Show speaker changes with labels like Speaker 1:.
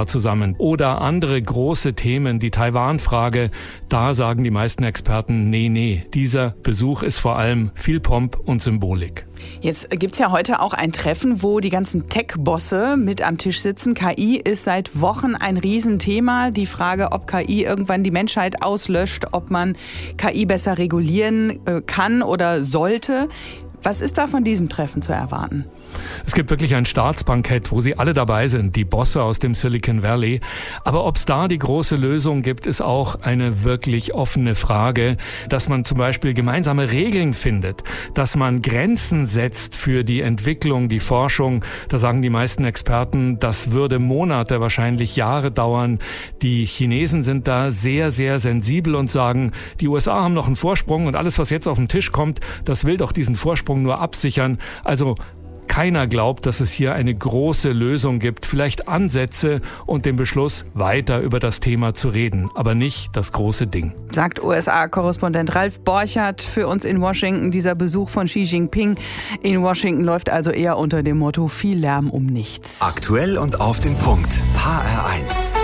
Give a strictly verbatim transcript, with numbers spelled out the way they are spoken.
Speaker 1: da zusammen. Oder andere große Themen, die Taiwan-Frage, da sagen die meisten Experten, nee, nee, dieser Besuch ist vor allem viel Pomp und Symbolik.
Speaker 2: Jetzt gibt's ja heute auch ein Treffen, wo die ganzen Tech-Bosse mit am Tisch sitzen. K I ist seit Wochen ein Riesenthema. Die Frage, ob K I irgendwann die Menschheit auslöscht, ob man K I besser regulieren kann oder sollte. Was ist da von diesem Treffen zu erwarten?
Speaker 1: Es gibt wirklich ein Staatsbankett, wo sie alle dabei sind, die Bosse aus dem Silicon Valley. Aber ob es da die große Lösung gibt, ist auch eine wirklich offene Frage. Dass man zum Beispiel gemeinsame Regeln findet, dass man Grenzen setzt für die Entwicklung, die Forschung. Da sagen die meisten Experten, das würde Monate, wahrscheinlich Jahre dauern. Die Chinesen sind da sehr, sehr sensibel und sagen, die U S A haben noch einen Vorsprung und alles, was jetzt auf den Tisch kommt, das will doch diesen Vorsprung nur absichern. Also keiner glaubt, dass es hier eine große Lösung gibt, vielleicht Ansätze und den Beschluss, weiter über das Thema zu reden, aber nicht das große Ding.
Speaker 2: Sagt U S A-Korrespondent Ralf Borchardt für uns in Washington. Dieser Besuch von Xi Jinping in Washington läuft also eher unter dem Motto viel Lärm um nichts.
Speaker 3: Aktuell und auf den Punkt. H R eins.